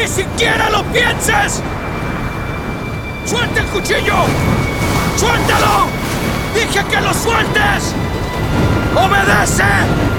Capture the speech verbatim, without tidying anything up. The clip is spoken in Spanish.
siquiera lo pienses! ¡Suelta el cuchillo! ¡Suéltalo! ¡Dije que lo sueltes! ¡Obedece!